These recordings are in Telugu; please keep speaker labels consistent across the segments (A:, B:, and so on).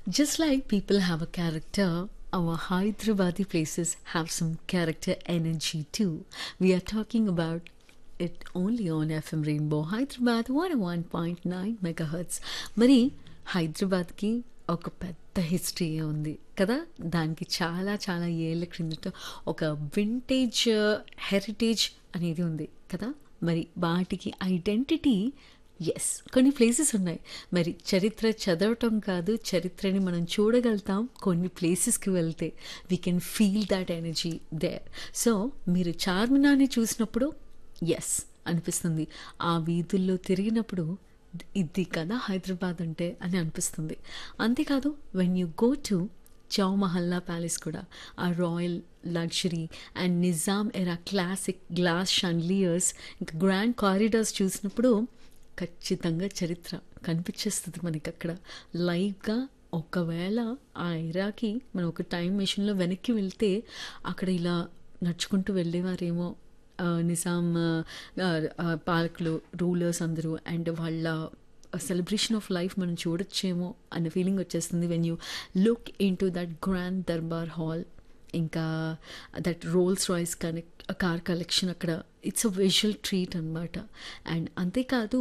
A: Just like people have a character, our Hyderabadi places have some character energy too. We are talking about it only on FM Rainbow Hyderabad 101.9 మెగాహర్ట్జ్. మరి హైదరాబాద్కి ఒక పెద్ద హిస్టరీ ఉంది కదా. దానికి చాలా చాలా ఏళ్ళ క్రిందట ఒక వింటేజ్ హెరిటేజ్ అనేది ఉంది కదా. మరి వాటికి ఐడెంటిటీ ఎస్ కొన్ని ప్లేసెస్ ఉన్నాయి. మరి చరిత్ర చదవటం కాదు, చరిత్రని మనం చూడగలుగుతాం కొన్ని ప్లేసెస్కి వెళ్తే. We can feel that energy there. So మీరు చార్మినార్ని చూసినప్పుడు ఎస్ అనిపిస్తుంది, ఆ వీధుల్లో తిరిగినప్పుడు ఇది కదా హైదరాబాద్ అంటే అని అనిపిస్తుంది. అంతేకాదు when you go to Chowmahalla palace కూడా, ఆ రాయల్ లగ్జరీ అండ్ నిజాం ఎరా క్లాసిక్ గ్లాస్ షాండ్లియర్స్ ఇంకా గ్రాండ్ కారిడార్స్ చూసినప్పుడు ఖచ్చితంగా చరిత్ర కనిపించేస్తుంది మనకి అక్కడ లైవ్గా. ఒకవేళ ఆ ఎరాకి మనం ఒక టైం మెషిన్లో వెనక్కి వెళ్తే అక్కడ ఇలా నడుచుకుంటూ వెళ్ళేవారేమో నిజాం పాలకులు, రూలర్స్ అందరూ, అండ్ వాళ్ళ సెలబ్రేషన్ ఆఫ్ లైఫ్ మనం చూడొచ్చేమో అన్న ఫీలింగ్ వచ్చేస్తుంది when you look in to that grand Darbar hall. ఇంకా that Rolls Royce car collection అక్కడ ఇట్స్ అ విజువల్ ట్రీట్ అనమాట. అండ్ అంతేకాదు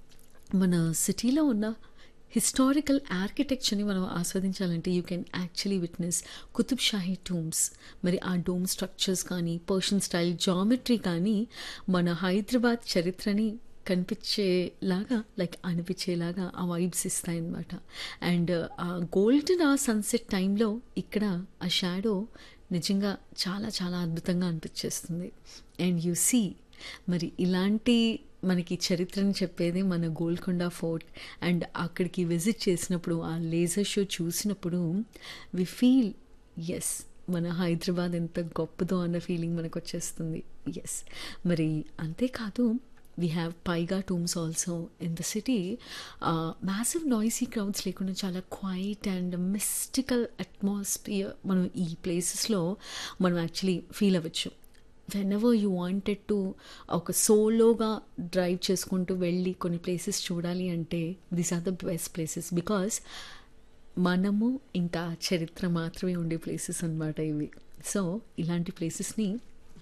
A: మన సిటీలో ఉన్న హిస్టారికల్ ఆర్కిటెక్చర్ని మనం ఆస్వాదించాలంటే you can actually witness Qutub Shahi tombs. మరి ఆ డోమ్ స్ట్రక్చర్స్ కానీ, పర్షియన్ స్టైల్ జామెట్రీ కానీ మన హైదరాబాద్ చరిత్రని కనిపించేలాగా, లైక్ అనిపించేలాగా ఆ వైబ్స్ ఇస్తాయి అన్నమాట. అండ్ ఆ గోల్డెన్ ఆ సన్సెట్ టైంలో ఇక్కడ ఆ షాడో నిజంగా చాలా చాలా అద్భుతంగా అనిపించేస్తుంది. అండ్ యు సీ మరి ఇలాంటి మనకి చరిత్రని చెప్పేది మన గోల్కొండ ఫోర్ట్. అండ్ అక్కడికి విజిట్ చేసినప్పుడు ఆ లేజర్ షో చూసినప్పుడు వి ఫీల్ ఎస్ మన హైదరాబాద్ ఎంత గొప్పదో అన్న ఫీలింగ్ మనకు వచ్చేస్తుంది. ఎస్ మరి అంతేకాదు వీ హ్యావ్ పైగా tombs also in the city. Massive noisy crowds లేకుండా చాలా క్వైట్ అండ్ మిస్టికల్ అట్మాస్ఫియర్ మనం ఈ ప్లేసెస్లో మనం యాక్చువల్లీ ఫీల్ అవ్వచ్చు. When ever you wanted to ఒక సోలోగా డ్రైవ్ చేసుకుంటూ వెళ్ళి కొన్ని ప్లేసెస్ చూడాలి అంటే these are the best places. Because మనము ఇంకా చరిత్ర మాత్రమే ఉండే ప్లేసెస్ అన్నమాట ఇవి. సో ఇలాంటి ప్లేసెస్ని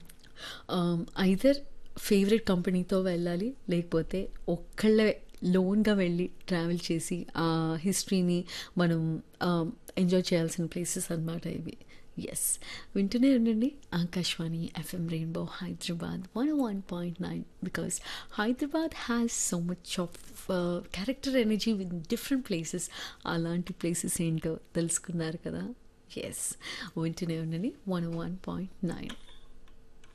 A: ఐదర్ ఫేవరెట్ కంపెనీతో వెళ్ళాలి, లేకపోతే ఒక్కళ్ళే లోన్గా వెళ్ళి ట్రావెల్ చేసి ఆ హిస్టరీని మనం ఎంజాయ్ చేయాల్సిన ప్లేసెస్ అన్నమాట ఇవి. ఎస్ వింటూనే ఉండండి Akashvani FM rainbow Hyderabad 101.9 because Hyderabad has so much of character energy with different places. అలాంటి ప్లేసెస్ ఏంటో తెలుసుకున్నారు కదా. ఎస్ వింటూనే ఉండండి 101.9.